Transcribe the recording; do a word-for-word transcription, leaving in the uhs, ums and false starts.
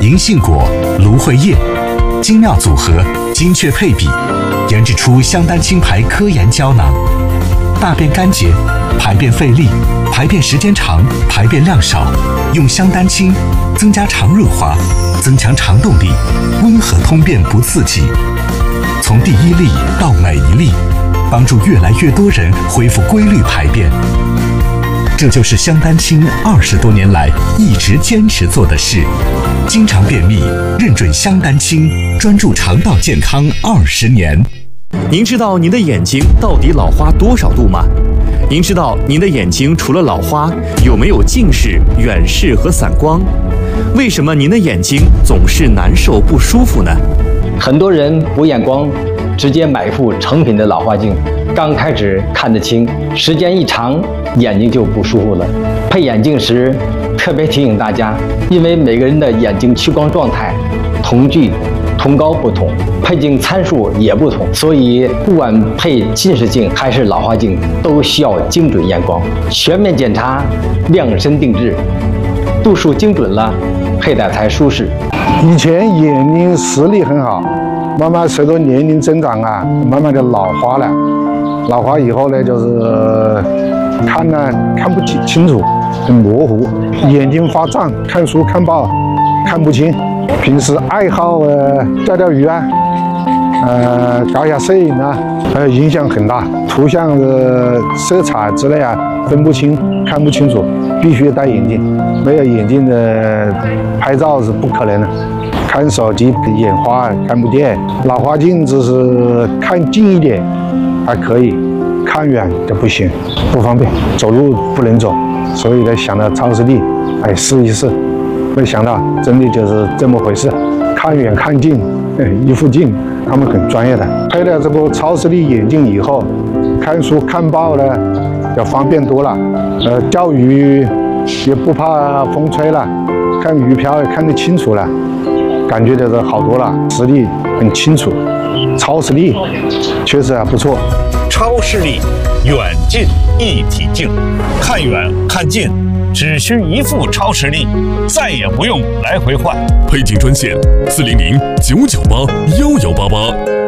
银杏果、芦荟叶，精妙组合，精确配比，研制出香丹青牌科研胶囊。大便干结、排便费力、排便时间长、排便量少，用香丹青增加肠润滑，增强肠动力，温和通便不刺激。从第一粒到每一粒，帮助越来越多人恢复规律排便。这就是香丹青二十多年来一直坚持做的事。经常便秘，认准香丹青，专注肠道健康二十年。 您知道您的眼睛到底老花多少度吗？您知道您的眼睛除了老花，有没有近视、远视和散光？为什么您的眼睛总是难受不舒服呢？ 很多人补眼光，直接买一副成品的老花镜，刚开始看得清，时间一长，眼睛就不舒服了。配眼镜时，特别提醒大家，因为每个人的眼睛屈光状态、瞳距、瞳高不同，配镜参数也不同，所以不管配近视镜还是老花镜，都需要精准验光，全面检查，量身定制，度数精准了，佩戴才舒适。 以前眼睛视力很好，慢慢随着年龄增长啊，慢慢的老花了。老花以后呢，就是看呢看不清清楚，很模糊，眼睛发胀，看书看报看不清。平时爱好呃钓钓鱼啊，呃搞一下摄影啊，呃影响很大。图像的色彩之类啊分不清，看不清楚，必须戴眼镜。没有眼镜的拍照是不可能的。看手机眼花看不见，老花镜只是看近一点还可以，看远就不行，不方便，走路不能走。所以呢，想到超视力，哎，试一试。没想到真的就是这么回事，看远看近，一副镜，他们很专业的。配了这个超视力眼镜以后，看书看报呢要方便多了，呃，钓鱼也不怕风吹了，看鱼漂也看得清楚了，感觉就是好多了，视力很清楚。超视力确实还不错。 超视力远近一体镜，看远看近只需一副超视力，再也不用来回换。 配镜专线：四零零九九八幺幺八八。